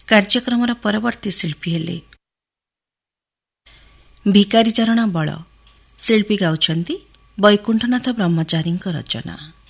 କାର୍ଯ୍ୟକ୍ରମର ପରବର୍ତ୍ତୀ ଶିଳ୍ପୀ ହେଲେ ଭିକାରୀ ଚରଣ ବଳ। ଶିଳ୍ପୀ ଗାଉଛନ୍ତି ବୈକୁଣ୍ଠନାଥ ବ୍ରହ୍ମଚାରୀଙ୍କ ରଚନା।